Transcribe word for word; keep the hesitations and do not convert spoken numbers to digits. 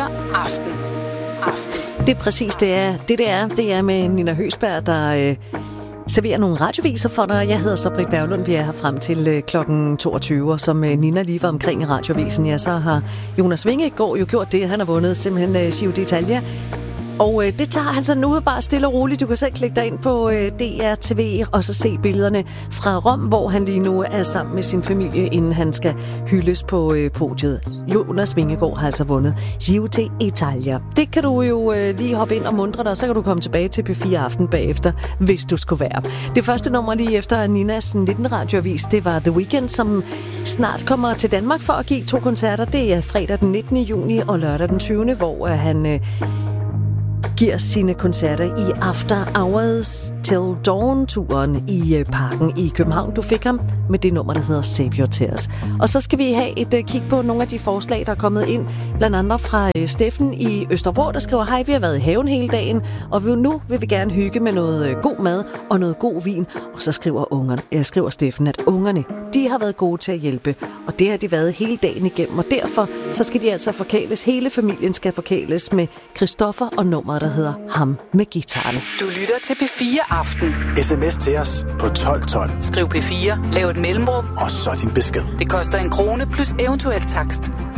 fire Aften. Aften. Det er præcis det er. Det, det er, det er med Nina Høsberg, der øh, serverer nogle radioviser for dig. Jeg hedder så Britt Berglund. Vi er her frem til øh, klokken toogtyve, og som øh, Nina lige var omkring i radiovisen, ja, så har Jonas Vingegaard jo gjort det. Han har vundet simpelthen øh, Giro d'Italia. Og øh, det tager han så nu bare stille og roligt. Du kan selv klikke dig ind på øh, D R T V og så se billederne fra Rom, hvor han lige nu er sammen med sin familie, inden han skal hyldes på øh, podiet. Jonas Vingegaard har altså vundet Giro d'Italia. Det kan du jo øh, lige hoppe ind og mundre dig, og så kan du komme tilbage til P fire Aften bagefter, hvis du skulle være. Det første nummer lige efter Ninas nitten radioavis, det var The Weeknd, som snart kommer til Danmark for at give to koncerter. Det er fredag den nittende juni og lørdag den tyvende, hvor øh, han... Øh, giver sine koncerter i After Hours Till Dawn-turen i øh, Parken i København. Du fik ham med det nummer, der hedder Save Your Tears. Og så skal vi have et øh, kig på nogle af de forslag, der er kommet ind, blandt andet fra øh, Steffen i Østervrå, der skriver: hej, vi har været i haven hele dagen, og vi, nu vil vi gerne hygge med noget øh, god mad og noget god vin. Og så skriver, ungerne, øh, skriver Steffen, at ungerne, de har været gode til at hjælpe, og det har de været hele dagen igennem, og derfor så skal de altså forkæles. Hele familien skal forkæles med Christoffer og nummeret, der hedder Ham med Gitaren. Du lytter til P fire Aften. Sms til os på tolv tolv. Skriv P fire, lav et mellemrum, og så din besked. det koster en krone plus eventuel takst.